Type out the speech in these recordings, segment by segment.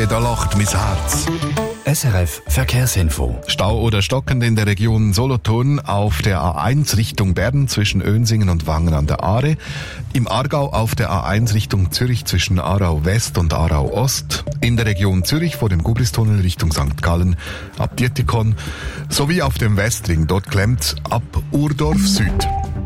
Zürich, da lacht mein Herz. SRF Verkehrsinfo. Stau oder stockend in der Region Solothurn auf der A1 Richtung Bern zwischen Önsingen und Wangen an der Aare. Im Aargau auf der A1 Richtung Zürich zwischen Aarau West und Aarau Ost. In der Region Zürich vor dem Gubristunnel Richtung St. Gallen ab Dietikon. Sowie auf dem Westring, dort klemmt ab Urdorf Süd.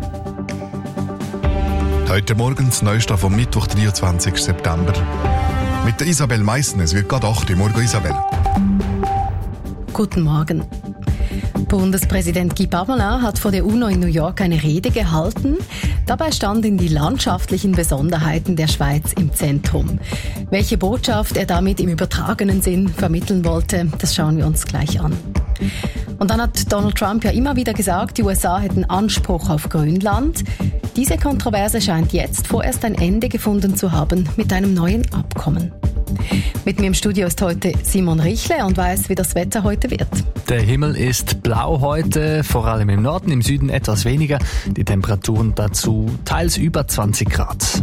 Heute morgens Neustart vom Mittwoch, 23. September. Mit der Isabel Meissen. Es wird gerade 8 Uhr. Morgen, Isabel. Guten Morgen. Bundespräsident Guy Parmelin hat vor der UNO in New York eine Rede gehalten. Dabei standen die landschaftlichen Besonderheiten der Schweiz im Zentrum. Welche Botschaft er damit im übertragenen Sinn vermitteln wollte, das schauen wir uns gleich an. Und dann hat Donald Trump ja immer wieder gesagt, die USA hätten Anspruch auf Grönland. Diese Kontroverse scheint jetzt vorerst ein Ende gefunden zu haben mit einem neuen Abkommen. Mit mir im Studio ist heute Simon Richle und weiß, wie das Wetter heute wird. Der Himmel ist blau heute, vor allem im Norden, im Süden etwas weniger. Die Temperaturen dazu teils über 20 Grad.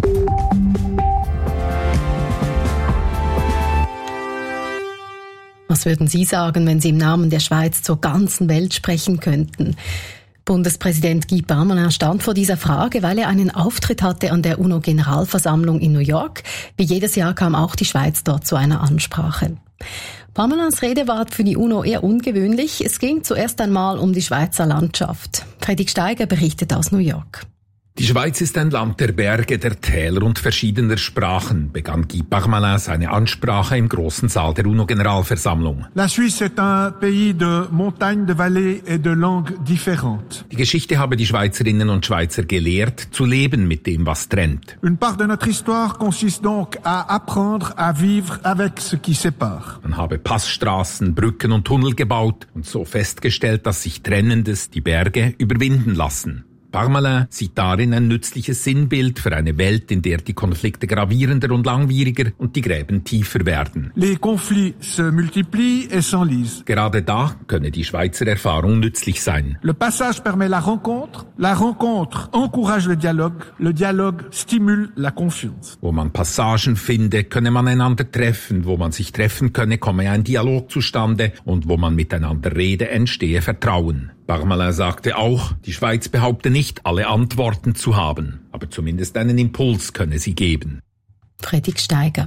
Was würden Sie sagen, wenn Sie im Namen der Schweiz zur ganzen Welt sprechen könnten? Bundespräsident Guy Parmelin stand vor dieser Frage, weil er einen Auftritt hatte an der UNO-Generalversammlung in New York. Wie jedes Jahr kam auch die Schweiz dort zu einer Ansprache. Parmelins Rede war für die UNO eher ungewöhnlich. Es ging zuerst einmal um die Schweizer Landschaft. Fredrik Steiger berichtet aus New York. Die Schweiz ist ein Land der Berge, der Täler und verschiedener Sprachen, begann Guy Parmelin seine Ansprache im großen Saal der UNO-Generalversammlung. La Suisse est un pays de montagnes, de vallées et de langues différentes. Die Geschichte habe die Schweizerinnen und Schweizer gelehrt, zu leben mit dem, was trennt. Une part de notre histoire consiste donc à apprendre à vivre avec ce qui sépare. Man habe Passstraßen, Brücken und Tunnel gebaut und so festgestellt, dass sich Trennendes, die Berge, überwinden lassen. Parmelin sieht darin ein nützliches Sinnbild für eine Welt, in der die Konflikte gravierender und langwieriger und die Gräben tiefer werden. Les conflits se multiplient et s'enlisent. Gerade da könne die Schweizer Erfahrung nützlich sein. Le passage permet la rencontre encourage le dialogue stimule la confiance. Wo man Passagen finde, könne man einander treffen, wo man sich treffen könne, komme ein Dialog zustande und wo man miteinander rede, entstehe Vertrauen. Parmelin sagte auch, die Schweiz behaupte nicht, alle Antworten zu haben, aber zumindest einen Impuls könne sie geben. Fredrik Steiger.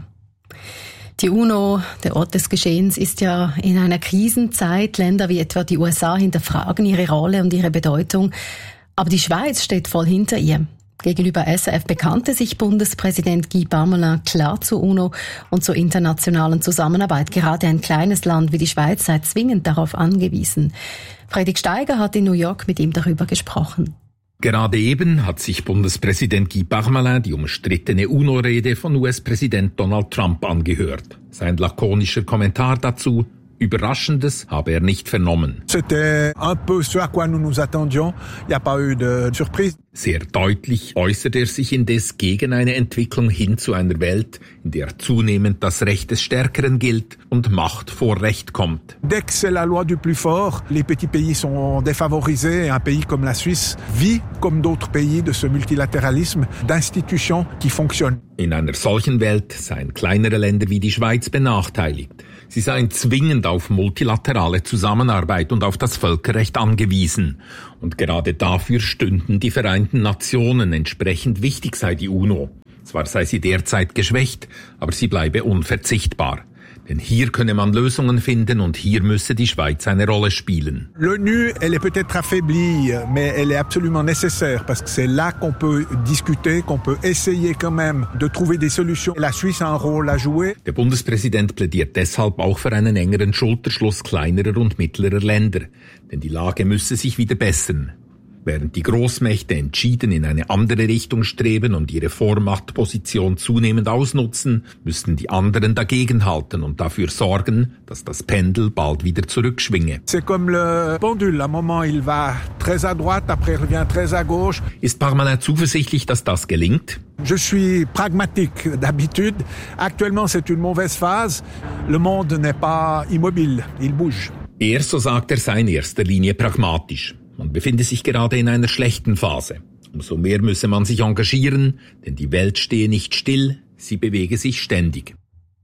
Die UNO, der Ort des Geschehens, ist ja in einer Krisenzeit. Länder wie etwa die USA hinterfragen ihre Rolle und ihre Bedeutung. Aber die Schweiz steht voll hinter ihr. Gegenüber SRF bekannte sich Bundespräsident Guy Parmelin klar zur UNO und zur internationalen Zusammenarbeit. Gerade ein kleines Land wie die Schweiz sei zwingend darauf angewiesen. Fredrik Steiger hat in New York mit ihm darüber gesprochen. Gerade eben hat sich Bundespräsident Guy Parmelin die umstrittene UNO-Rede von US-Präsident Donald Trump angehört. Sein lakonischer Kommentar dazu: Überraschendes habe er nicht vernommen. C'était un peu ce à quoi nous nous attendions. Il n'y a pas eu de surprise. Sehr deutlich äußert er sich indes gegen eine Entwicklung hin zu einer Welt, in der zunehmend das Recht des Stärkeren gilt und Macht vor Recht kommt. Dès que c'est la loi du plus fort, les petits pays sont défavorisés et un pays comme la Suisse vit comme d'autres pays de ce multilatéralisme d'institutions qui fonctionnent. In einer solchen Welt seien kleinere Länder wie die Schweiz benachteiligt. Sie seien zwingend auf multilaterale Zusammenarbeit und auf das Völkerrecht angewiesen. Und gerade dafür stünden die Vereinten Nationen, entsprechend wichtig sei die UNO. Zwar sei sie derzeit geschwächt, aber sie bleibe unverzichtbar. Denn hier könne man Lösungen finden und hier müsse die Schweiz eine Rolle spielen. L'ONU, elle est peut-être affaiblie, mais elle est absolument nécessaire parce que c'est là qu'on peut discuter, qu'on peut essayer quand même de trouver des solutions. La Suisse a un rôle à jouer. Der Bundespräsident plädiert deshalb auch für einen engeren Schulterschluss kleinerer und mittlerer Länder, denn die Lage müsse sich wieder bessern. Während die Großmächte entschieden in eine andere Richtung streben und ihre Vormachtposition zunehmend ausnutzen, müssten die anderen dagegenhalten und dafür sorgen, dass das Pendel bald wieder zurückschwinge. C'est comme le pendule, à un moment il va très à droite, après il revient très à gauche. Ist Parmelin zuversichtlich, dass das gelingt? Je suis pragmatique d'habitude. Actuellement c'est une mauvaise phase. Le monde n'est pas immobile, il bouge. So sagt er, sei in erster Linie pragmatisch. Man befinde sich gerade in einer schlechten Phase. Umso mehr müsse man sich engagieren, denn die Welt stehe nicht still, sie bewege sich ständig.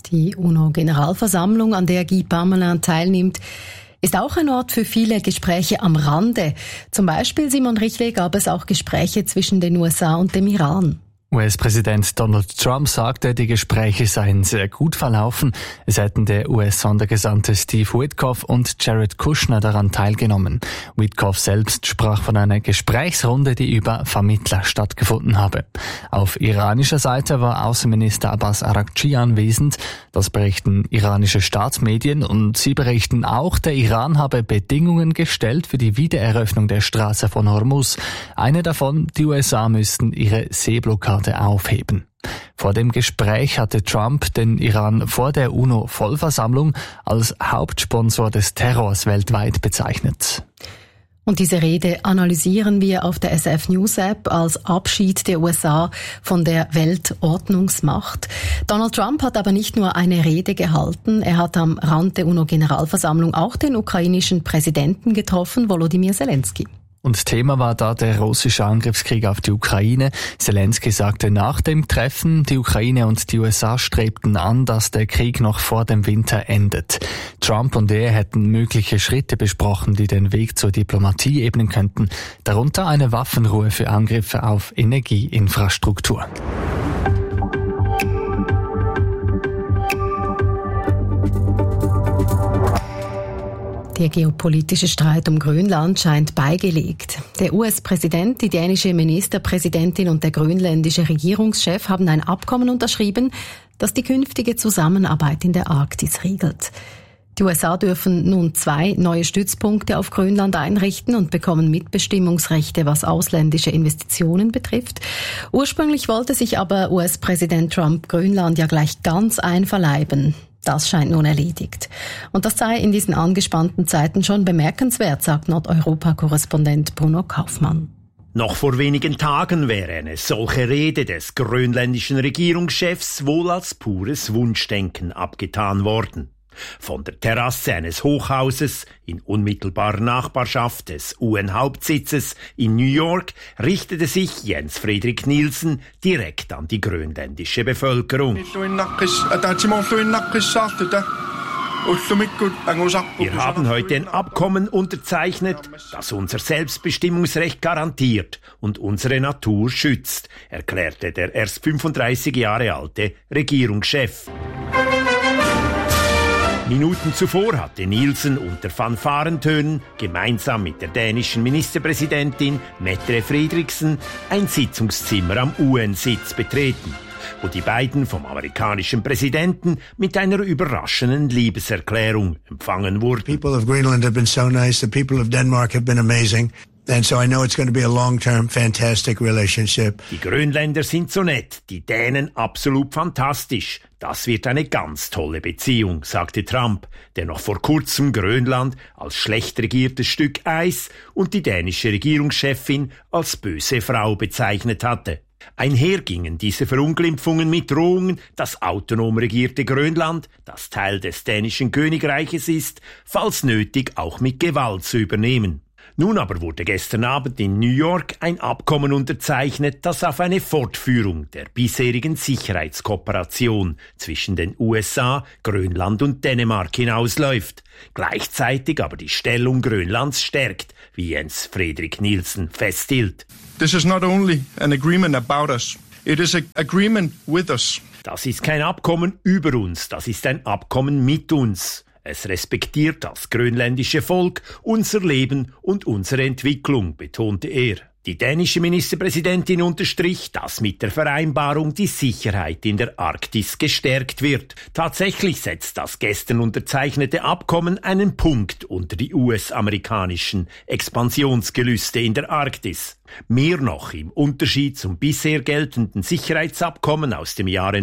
Die UNO-Generalversammlung, an der Guy Parmelin teilnimmt, ist auch ein Ort für viele Gespräche am Rande. Zum Beispiel, Simon Richle, gab es auch Gespräche zwischen den USA und dem Iran. US-Präsident Donald Trump sagte, die Gespräche seien sehr gut verlaufen. Es hätten der US-Sondergesandte Steve Witkoff und Jared Kushner daran teilgenommen. Witkoff selbst sprach von einer Gesprächsrunde, die über Vermittler stattgefunden habe. Auf iranischer Seite war Außenminister Abbas Araghchi anwesend. Das berichten iranische Staatsmedien und sie berichten auch, der Iran habe Bedingungen gestellt für die Wiedereröffnung der Straße von Hormuz. Eine davon, die USA müssten ihre Seeblockade aufheben. Vor dem Gespräch hatte Trump den Iran vor der UNO-Vollversammlung als Hauptsponsor des Terrors weltweit bezeichnet. Und diese Rede analysieren wir auf der SF News App als Abschied der USA von der Weltordnungsmacht. Donald Trump hat aber nicht nur eine Rede gehalten, er hat am Rand der UNO-Generalversammlung auch den ukrainischen Präsidenten getroffen, Volodymyr Zelensky. Und Thema war da der russische Angriffskrieg auf die Ukraine. Zelensky sagte nach dem Treffen, die Ukraine und die USA strebten an, dass der Krieg noch vor dem Winter endet. Trump und er hätten mögliche Schritte besprochen, die den Weg zur Diplomatie ebnen könnten. Darunter eine Waffenruhe für Angriffe auf Energieinfrastruktur. Der geopolitische Streit um Grönland scheint beigelegt. Der US-Präsident, die dänische Ministerpräsidentin und der grönländische Regierungschef haben ein Abkommen unterschrieben, das die künftige Zusammenarbeit in der Arktis regelt. Die USA dürfen nun 2 neue Stützpunkte auf Grönland einrichten und bekommen Mitbestimmungsrechte, was ausländische Investitionen betrifft. Ursprünglich wollte sich aber US-Präsident Trump Grönland ja gleich ganz einverleiben. Das scheint nun erledigt. Und das sei in diesen angespannten Zeiten schon bemerkenswert, sagt Nordeuropa-Korrespondent Bruno Kaufmann. Noch vor wenigen Tagen wäre eine solche Rede des grönländischen Regierungschefs wohl als pures Wunschdenken abgetan worden. Von der Terrasse eines Hochhauses in unmittelbarer Nachbarschaft des UN-Hauptsitzes in New York richtete sich Jens Fredrik Nielsen direkt an die grönländische Bevölkerung. Wir haben heute ein Abkommen unterzeichnet, das unser Selbstbestimmungsrecht garantiert und unsere Natur schützt, erklärte der erst 35 Jahre alte Regierungschef. Minuten zuvor hatte Nielsen unter Fanfarentönen gemeinsam mit der dänischen Ministerpräsidentin Mette Frederiksen ein Sitzungszimmer am UN-Sitz betreten, wo die beiden vom amerikanischen Präsidenten mit einer überraschenden Liebeserklärung empfangen wurden. The people of Greenland have been so nice. The people of Denmark have been amazing. And so I know it's going to be a long-term, fantastic relationship. Die Grönländer sind so nett, die Dänen absolut fantastisch. Das wird eine ganz tolle Beziehung, sagte Trump, der noch vor kurzem Grönland als schlecht regiertes Stück Eis und die dänische Regierungschefin als böse Frau bezeichnet hatte. Einher gingen diese Verunglimpfungen mit Drohungen, das autonom regierte Grönland, das Teil des dänischen Königreiches ist, falls nötig auch mit Gewalt zu übernehmen. Nun aber wurde gestern Abend in New York ein Abkommen unterzeichnet, das auf eine Fortführung der bisherigen Sicherheitskooperation zwischen den USA, Grönland und Dänemark hinausläuft, gleichzeitig aber die Stellung Grönlands stärkt, wie Jens Fredrik Nielsen festhielt. This is not only an agreement about us, it is an agreement with us. Das ist kein Abkommen über uns, das ist ein Abkommen mit uns. Es respektiert das grönländische Volk, unser Leben und unsere Entwicklung, betonte er. Die dänische Ministerpräsidentin unterstrich, dass mit der Vereinbarung die Sicherheit in der Arktis gestärkt wird. Tatsächlich setzt das gestern unterzeichnete Abkommen einen Punkt unter die US-amerikanischen Expansionsgelüste in der Arktis. Mehr noch, im Unterschied zum bisher geltenden Sicherheitsabkommen aus dem Jahre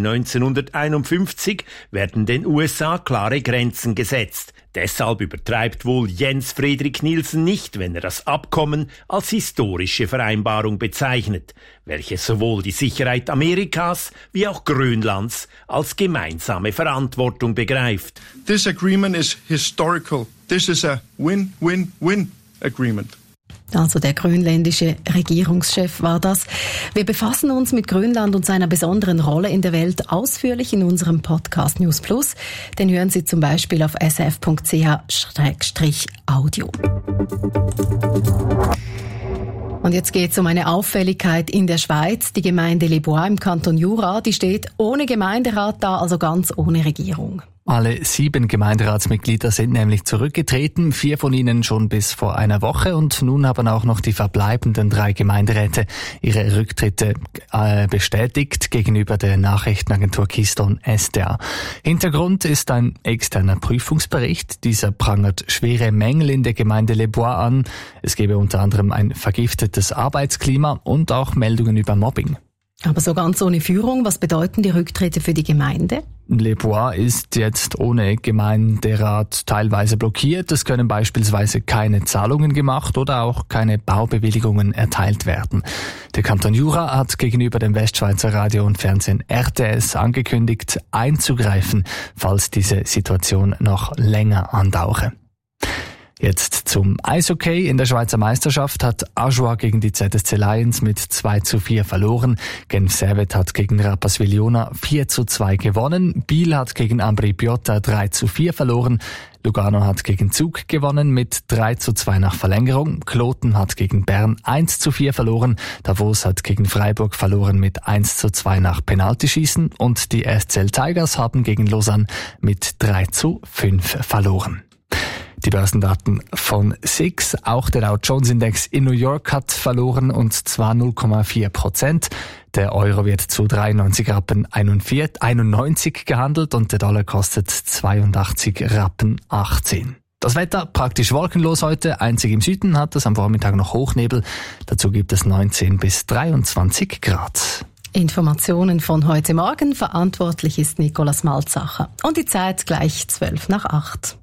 1951 werden den USA klare Grenzen gesetzt. Deshalb übertreibt wohl Jens Fredrik Nielsen nicht, wenn er das Abkommen als historische Vereinbarung bezeichnet, welche sowohl die Sicherheit Amerikas wie auch Grönlands als gemeinsame Verantwortung begreift. This agreement is historical. This is a win-win-win agreement. Also der grönländische Regierungschef war das. Wir befassen uns mit Grönland und seiner besonderen Rolle in der Welt ausführlich in unserem Podcast News Plus. Den hören Sie zum Beispiel auf srf.ch/audio. Und jetzt geht es um eine Auffälligkeit in der Schweiz. Die Gemeinde Les Bois im Kanton Jura, die steht ohne Gemeinderat da, also ganz ohne Regierung. Alle 7 Gemeinderatsmitglieder sind nämlich zurückgetreten, 4 von ihnen schon bis vor einer Woche und nun haben auch noch die verbleibenden 3 Gemeinderäte ihre Rücktritte bestätigt gegenüber der Nachrichtenagentur Keystone SDA. Hintergrund ist ein externer Prüfungsbericht. Dieser prangert schwere Mängel in der Gemeinde Les Bois an. Es gebe unter anderem ein vergiftetes Arbeitsklima und auch Meldungen über Mobbing. Aber so ganz ohne Führung, was bedeuten die Rücktritte für die Gemeinde? Les Bois ist jetzt ohne Gemeinderat teilweise blockiert. Es können beispielsweise keine Zahlungen gemacht oder auch keine Baubewilligungen erteilt werden. Der Kanton Jura hat gegenüber dem Westschweizer Radio und Fernsehen RTS angekündigt, einzugreifen, falls diese Situation noch länger andauere. Jetzt zum Eishockey. In der Schweizer Meisterschaft hat Ajoie gegen die ZSC Lions mit 2:4 verloren. Genf Servette hat gegen Rapperswil-Jona 4:2 gewonnen. Biel hat gegen Ambri Piotta 3:4 verloren. Lugano hat gegen Zug gewonnen mit 3:2 nach Verlängerung. Kloten hat gegen Bern 1:4 verloren. Davos hat gegen Freiburg verloren mit 1:2 nach Penaltyschießen. Und die SCL Tigers haben gegen Lausanne mit 3:5 verloren. Die Börsendaten von SIX, auch der Dow Jones Index in New York hat verloren und zwar 0,4%. Der Euro wird zu 93,91 gehandelt und der Dollar kostet 82,18. Das Wetter praktisch wolkenlos heute. Einzig im Süden hat es am Vormittag noch Hochnebel. Dazu gibt es 19 bis 23 Grad. Informationen von heute Morgen. Verantwortlich ist Nicolas Malzacher. Und die Zeit gleich 7:55.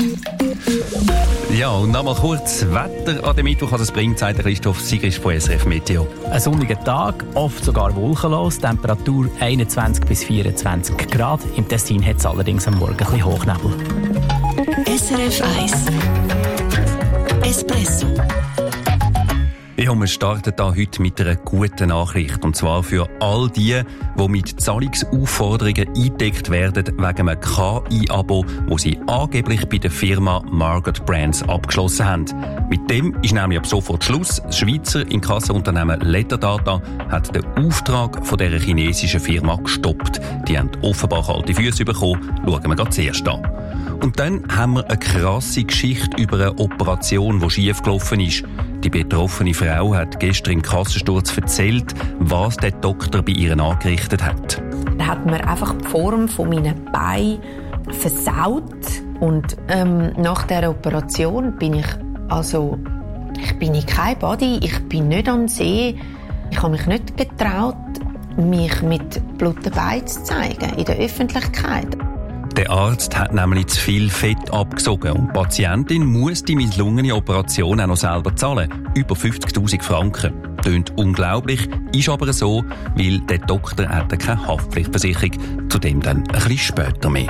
Ja, und nochmal kurz Wetter an dem Mittwoch, was es bringt, sagt Christoph Sigrist von SRF Meteo. Ein sonniger Tag, oft sogar wolkenlos, Temperatur 21 bis 24 Grad. Im Tessin hat es allerdings am Morgen ein bisschen Hochnebel. SRF 1 Espresso. Ja, wir starten da heute mit einer guten Nachricht. Und zwar für all die, die mit Zahlungsaufforderungen eingedeckt werden wegen einem KI-Abo, das sie angeblich bei der Firma Margot Brands abgeschlossen haben. Mit dem ist nämlich ab sofort Schluss. Das Schweizer Inkassounternehmen Letterdata hat den Auftrag von dieser chinesischen Firma gestoppt. Die haben offenbar kalte Füße bekommen. Schauen wir gerade zuerst an. Und dann haben wir eine krasse Geschichte über eine Operation, die schief gelaufen ist. Die betroffene Frau hat gestern im Kassensturz erzählt, was der Doktor bei ihr angerichtet hat. Er hat mir einfach die Form von meinen Beinen versaut. Und nach dieser Operation bin ich bin in kein Body, ich bin nicht am See. Ich habe mich nicht getraut, mich mit blutigen Beinen zu zeigen in der Öffentlichkeit. Der Arzt hat nämlich zu viel Fett abgesogen und die Patientin muss die misslungene Operation auch noch selber zahlen. Über 50'000 Franken. Tönt unglaublich, ist aber so, weil der Doktor hat keine Haftpflichtversicherung. Zudem dann ein bisschen später mehr.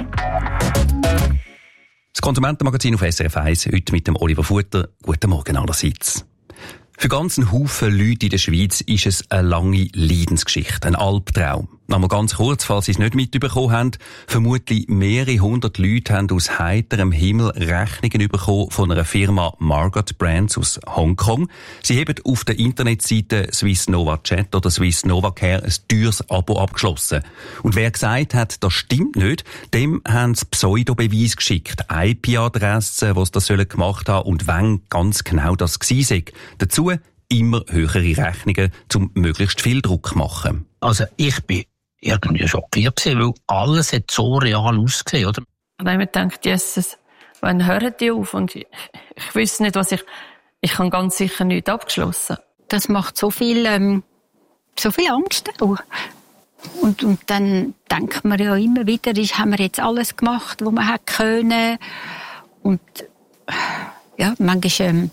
Das Konsumentenmagazin auf SRF 1, heute mit dem Oliver Futter. Guten Morgen allerseits. Für ganzen Haufen Leute in der Schweiz ist es eine lange Leidensgeschichte, ein Albtraum. Nochmal ganz kurz, falls Sie es nicht mitbekommen haben, vermutlich mehrere hundert Leute haben aus heiterem Himmel Rechnungen bekommen von einer Firma Margot Brands aus Hongkong. Sie haben auf der Internetseite Swiss Nova Chat oder Swiss Nova Care ein teures Abo abgeschlossen. Und wer gesagt hat, das stimmt nicht, dem haben sie Pseudo-Beweis geschickt. IP-Adressen, die sie das gemacht haben und wann ganz genau das gewesen sei. Dazu immer höhere Rechnungen, um möglichst viel Druck zu machen. Also ich bin irgendwie schockiert gewesen, weil alles hat so real ausgesehen, oder? Und dann habe ich mir gedacht, Jesus, wann hören die auf? Und ich wüsste nicht, was ich habe ganz sicher nichts abgeschlossen. Das macht so viel Angst auch. Und dann denkt man ja immer wieder, haben wir jetzt alles gemacht, was man hätte können. Und ja, manchmal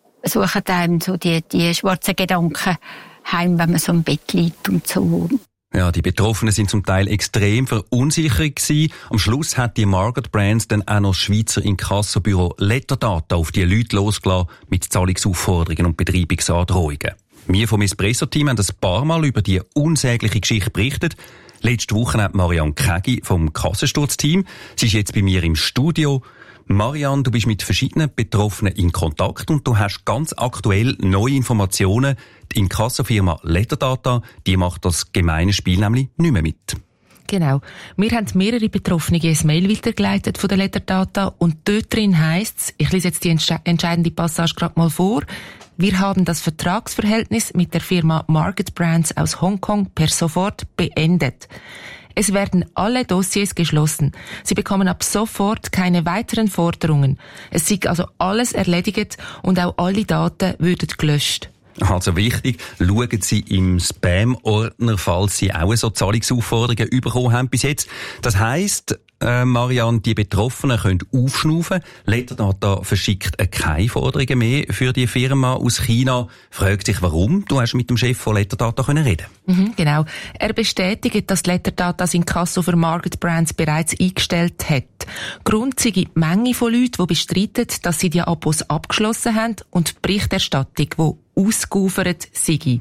suchen einem so die schwarzen Gedanken heim, wenn man so im Bett liegt und so. Ja, die Betroffenen sind zum Teil extrem verunsichert gewesen. Am Schluss hat die Margot Brands dann auch noch das Schweizer Inkassobüro Letterdata auf die Leute losgelassen mit Zahlungsaufforderungen und Betreibungsandrohungen. Wir vom Espresso-Team haben ein paar Mal über die unsägliche Geschichte berichtet. Letzte Woche hat Marianne Kägi vom Kassensturz-Team. Sie ist jetzt bei mir im Studio. Marianne, du bist mit verschiedenen Betroffenen in Kontakt und du hast ganz aktuell neue Informationen. Die Inkassofirma Letterdata, die macht das gemeine Spiel nämlich nicht mehr mit. Genau. Wir haben mehrere Betroffene ein Mail weitergeleitet von der Letterdata und dort drin heisst es, ich lese jetzt die entscheidende Passage gerade mal vor, wir haben das Vertragsverhältnis mit der Firma Margot Brands aus Hongkong per sofort beendet. Es werden alle Dossiers geschlossen. Sie bekommen ab sofort keine weiteren Forderungen. Es sei also alles erledigt und auch alle Daten würden gelöscht. Also wichtig, schauen Sie im Spam-Ordner, falls Sie auch so Zahlungsaufforderungen bekommen haben bis jetzt. Das heisst, Marianne, die Betroffenen können aufschnaufen. Letterdata verschickt keine Forderungen mehr für die Firma aus China. Fragt sich, warum? Du hast mit dem Chef von Letterdata reden. Genau. Er bestätigt, dass Letterdata das Inkasso für Margot Brands bereits eingestellt hat. Grund sei die Menge von Leuten, die bestreiten, dass sie die Abos abgeschlossen haben und die Berichterstattung, die ausgeufert sei.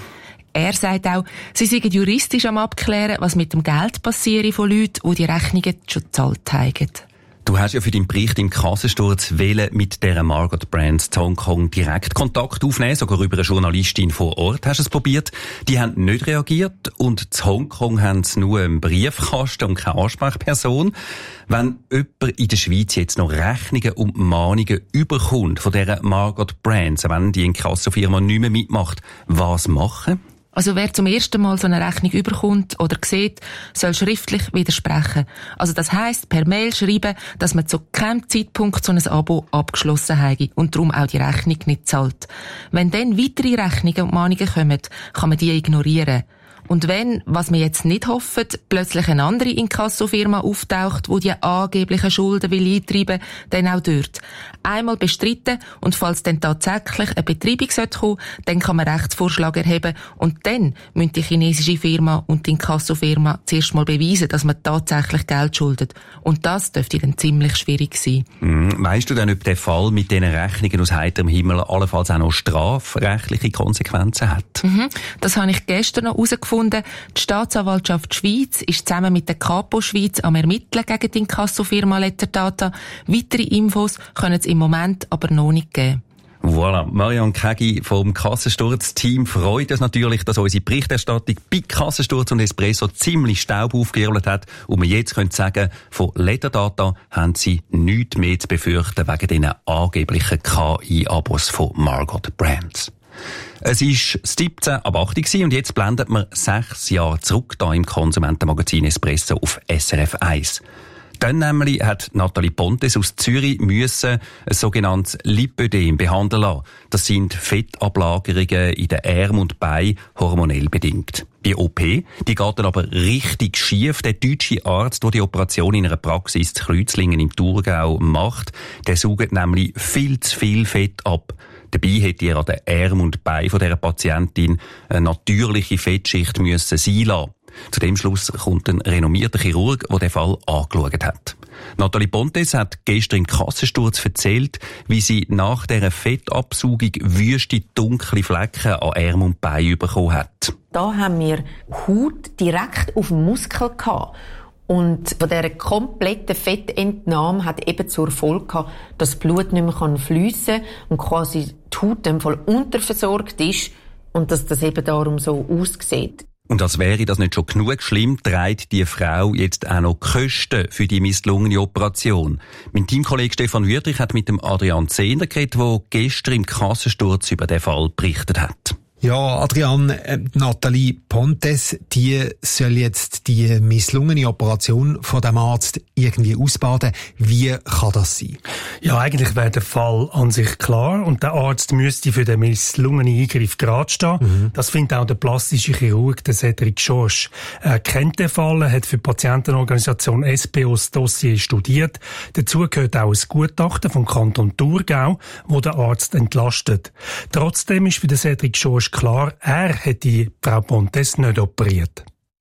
Er sagt auch, sie seien juristisch am Abklären, was mit dem Geld passiere von Leuten, die die Rechnungen schon gezahlt haben. Du hast ja für deinen Bericht im Kassensturz mit dieser Margot Brands in Hongkong direkt Kontakt aufnehmen, sogar über eine Journalistin vor Ort hast du es probiert. Die haben nicht reagiert und in Hongkong haben sie nur einen Briefkasten und keine Ansprechperson. Wenn jemand in der Schweiz jetzt noch Rechnungen und Mahnungen überkommt von dieser Margot Brands, wenn die Inkassofirma nicht mehr mitmacht, was machen? Also wer zum ersten Mal so eine Rechnung überkommt oder sieht, soll schriftlich widersprechen. Also das heisst, per Mail schreiben, dass man zu keinem Zeitpunkt so ein Abo abgeschlossen habe und darum auch die Rechnung nicht zahlt. Wenn dann weitere Rechnungen und Mahnungen kommen, kann man die ignorieren. Und wenn, was wir jetzt nicht hoffen, plötzlich eine andere Inkassofirma auftaucht, die die angeblichen Schulden will eintreiben, dann auch dort. Einmal bestritten und falls dann tatsächlich eine Betreibung kommen, dann kann man Rechtsvorschlag erheben und dann müssen die chinesische Firma und die Inkassofirma zuerst mal beweisen, dass man tatsächlich Geld schuldet. Und das dürfte dann ziemlich schwierig sein. Weißt du denn, ob der Fall mit diesen Rechnungen aus heiterem Himmel allenfalls auch noch strafrechtliche Konsequenzen hat? Das habe ich gestern noch herausgefunden. Die Staatsanwaltschaft Schweiz ist zusammen mit der Kapo Schweiz am Ermitteln gegen die Inkassofirma Letterdata. Weitere Infos können es im Moment aber noch nicht geben. Voilà, Marianne Kägi vom Kassensturz-Team freut uns natürlich, dass unsere Berichterstattung bei Kassensturz und Espresso ziemlich Staub aufgewirbelt hat und wir jetzt können sagen, von Letterdata haben sie nichts mehr zu befürchten wegen diesen angeblichen KI-Abos von Margot Brands. Es war 17 ab 8 und jetzt blendet man 6 Jahre zurück da im Konsumentenmagazin Espresso auf SRF 1. Dann nämlich hat Nathalie Pontes aus Zürich müssen ein sogenanntes Lipödem behandeln lassen. Das sind Fettablagerungen in den Armen und Beinen, hormonell bedingt. Die OP, die geht dann aber richtig schief. Der deutsche Arzt, der die Operation in einer Praxis in Kreuzlingen im Thurgau macht, der saugt nämlich viel zu viel Fett ab. Dabei hätte er an den Armen und Beinen von dieser Patientin eine natürliche Fettschicht müssen sein lassen. Zu dem Schluss kommt ein renommierter Chirurg, der den Fall angeschaut hat. Nathalie Pontes hat gestern im Kassensturz erzählt, wie sie nach dieser Fettabsaugung wüste, dunkle Flecken an Arm und Bein bekommen hat. Da haben wir Haut direkt auf dem Muskel gehabt. Und von dieser kompletten Fettentnahme hat eben zur Folge gehabt, dass das Blut nicht mehr fliessen kann und quasi die Haut dann voll unterversorgt ist und dass das eben darum so aussieht. Und als wäre das nicht schon genug schlimm, trägt die Frau jetzt auch noch Kosten für die misslungene Operation. Mein Teamkollege Stefan Wüthrich hat mit dem Adrian Zehner geredet, der gestern im Kassensturz über den Fall berichtet hat. Ja, Adrian, Nathalie Pontes, die soll jetzt die misslungene Operation von dem Arzt irgendwie ausbaden. Wie kann das sein? Ja, eigentlich wäre der Fall an sich klar und der Arzt müsste für den misslungenen Eingriff gerade stehen. Das findet auch der plastische Chirurg, der Cedric Georges. Er kennt den Fall, hat für die Patientenorganisation SPO das Dossier studiert. Dazu gehört auch ein Gutachten vom Kanton Thurgau, wo der Arzt entlastet. Trotzdem ist für den Cedric Georges klar, er hätte Frau Pontes nicht operiert.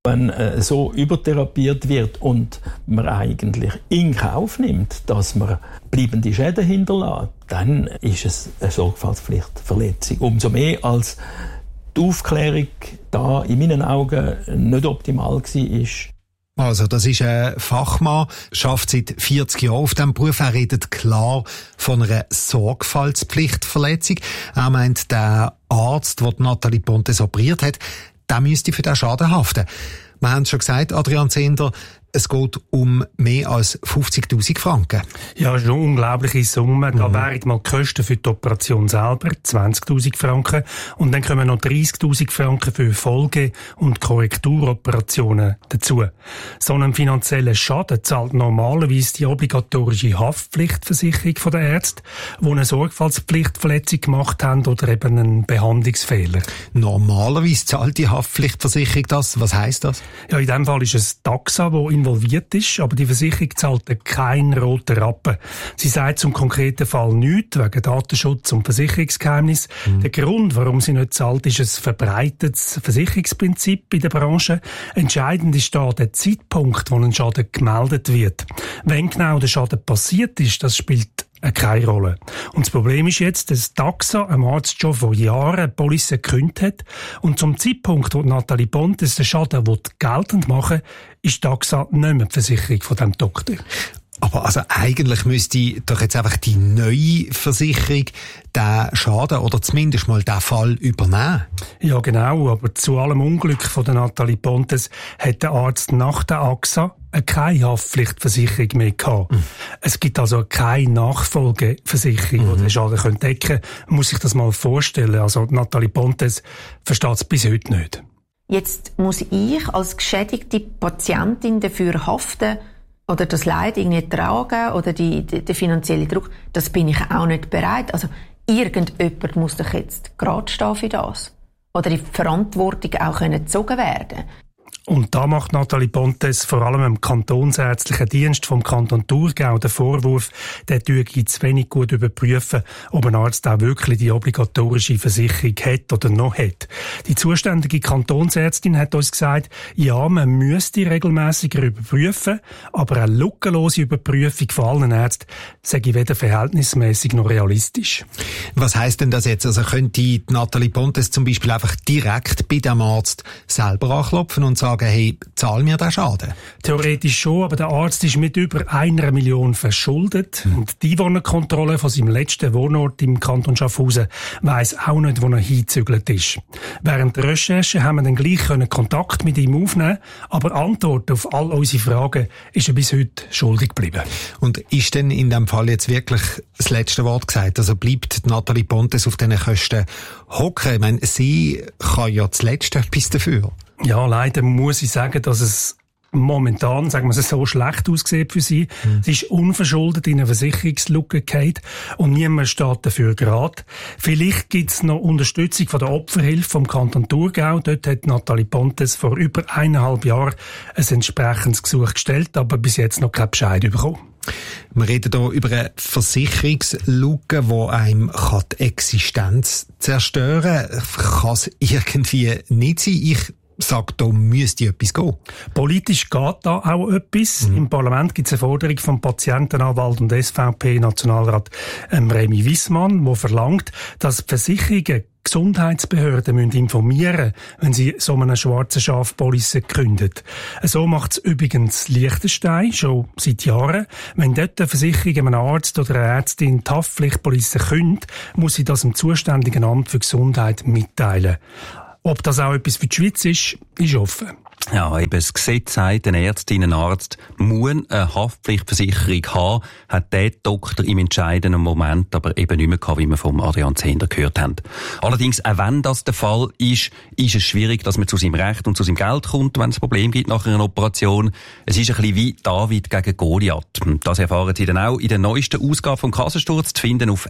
Wenn so übertherapiert wird und man eigentlich in Kauf nimmt, dass man bleibende Schäden hinterlässt, dann ist es eine Sorgfaltspflichtverletzung. Umso mehr als die Aufklärung da in meinen Augen nicht optimal war. Also, das ist ein Fachmann, schafft seit 40 Jahren auf diesem Beruf. Er redet klar von einer Sorgfaltspflichtverletzung. Er meint, der Arzt, der Nathalie Pontes operiert hat, der müsste für den Schaden haften. Wir haben es schon gesagt, Adrian Zehnder, es geht um mehr als 50'000 Franken. Ja, schon unglaubliche Summe. Da wären mal die Kosten für die Operation selber 20'000 Franken. Und dann kommen noch 30'000 Franken für Folge- und Korrekturoperationen dazu. So einen finanziellen Schaden zahlt normalerweise die obligatorische Haftpflichtversicherung der Ärzte, die eine Sorgfaltspflichtverletzung gemacht haben oder eben einen Behandlungsfehler. Normalerweise zahlt die Haftpflichtversicherung das. Was heisst das? Ja, in dem Fall ist es Taxa, wo involviert ist, aber die Versicherung zahlt keinen roten Rappen. Sie sagt zum konkreten Fall nichts, wegen Datenschutz und Versicherungsgeheimnis. Der Grund, warum sie nicht zahlt, ist ein verbreitetes Versicherungsprinzip in der Branche. Entscheidend ist da der Zeitpunkt, wo ein Schaden gemeldet wird. Wenn genau der Schaden passiert ist, das spielt keine Rolle. Und das Problem ist jetzt, dass Taxa einem Arzt schon vor Jahren eine Police gekündigt hat und zum Zeitpunkt, wo Nathalie Pontes den Schaden geltend machen will, ist Taxa nicht mehr die Versicherung von diesem Doktor. Aber also eigentlich müsste doch jetzt einfach die neue Versicherung den Schaden oder zumindest mal den Fall übernehmen. Ja genau, aber zu allem Unglück von der Nathalie Pontes hat der Arzt nach der AXA keine Haftpflichtversicherung mehr gehabt. Es gibt also keine Nachfolgeversicherung, die den Schaden decken könnte. Man muss sich das mal vorstellen. Also Nathalie Pontes versteht es bis heute nicht. Jetzt muss ich als geschädigte Patientin dafür haften oder das Leid irgendwie tragen oder der finanzielle Druck, das bin ich auch nicht bereit. Also irgendjemand muss doch jetzt gerade stehen für das. Oder die Verantwortung auch gezogen werden. Und da macht Nathalie Pontes vor allem im Kantonsärztlichen Dienst vom Kanton Thurgau den Vorwurf, der tue zu wenig gut überprüfen, ob ein Arzt auch wirklich die obligatorische Versicherung hat oder noch hat. Die zuständige Kantonsärztin hat uns gesagt, ja, man müsste regelmäßiger überprüfen, aber eine lückenlose Überprüfung von allen Ärzten sei weder verhältnismäßig noch realistisch. Was heisst denn das jetzt? Also könnte Nathalie Pontes zum Beispiel einfach direkt bei dem Arzt selber anklopfen und sagen, hey, zahl mir den Schaden? Theoretisch schon, aber der Arzt ist mit über 1 Million verschuldet. Und die Einwohnerkontrolle von seinem letzten Wohnort im Kanton Schaffhausen weiss auch nicht, wo er hingezügelt ist. Während der Recherche haben wir dann gleich Kontakt mit ihm aufnehmen, aber Antwort auf all unsere Fragen ist er bis heute schuldig geblieben. Und ist denn in dem Fall jetzt wirklich das letzte Wort gesagt? Also bleibt Nathalie Pontes auf diesen Kosten hocken? Ich meine, sie kann ja zuletzt etwas dafür. Ja, leider muss ich sagen, dass es momentan, sagen wir es so, schlecht aussieht für sie. Sie ist unverschuldet in eine Versicherungslücke gefallen und niemand steht dafür gerade. Vielleicht gibt's noch Unterstützung von der Opferhilfe vom Kanton Thurgau. Dort hat Nathalie Pontes vor über 1,5 Jahren ein entsprechendes Gesuch gestellt, aber bis jetzt noch kein Bescheid bekommen. Wir reden hier über eine Versicherungslücke, die einem die Existenz zerstören kann. Kann es irgendwie nicht sein? Ich sagt, da müsste etwas gehen. Politisch geht da auch etwas. Im Parlament gibt es eine Forderung vom Patientenanwalt und SVP-Nationalrat Remy Wissmann, der verlangt, dass Versicherungen Gesundheitsbehörden müssen informieren, wenn sie so eine schwarzen Schafpolice kündet. So macht es übrigens Liechtenstein schon seit Jahren. Wenn dort eine Versicherung einem Arzt oder einer Ärztin die Haftpflichtpolice kündet, muss sie das dem zuständigen Amt für Gesundheit mitteilen. Ob das auch etwas für die Schweiz ist offen. Ja, eben das Gesetz sagt, eine Ärztin, ein Arzt muss eine Haftpflichtversicherung haben, hat der Doktor im entscheidenden Moment aber eben nicht mehr gehabt, wie wir vom Adrian Zehnder gehört haben. Allerdings, auch wenn das der Fall ist es schwierig, dass man zu seinem Recht und zu seinem Geld kommt, wenn es ein Problem gibt nach einer Operation. Es ist ein bisschen wie David gegen Goliath. Das erfahren Sie dann auch in der neuesten Ausgabe vom Kassensturz, zu finden auf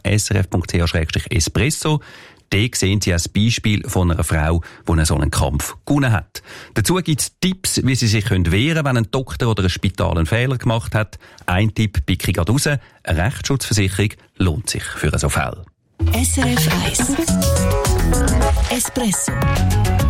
srf.ch/espresso. Dort sehen Sie ein Beispiel von einer Frau, die einen so einen Kampf gewonnen hat. Dazu gibt es Tipps, wie Sie sich wehren können, wenn ein Doktor oder ein Spital einen Fehler gemacht hat. Ein Tipp picke ich gerade raus. Eine Rechtsschutzversicherung lohnt sich für so Fälle. SRF 1 Espresso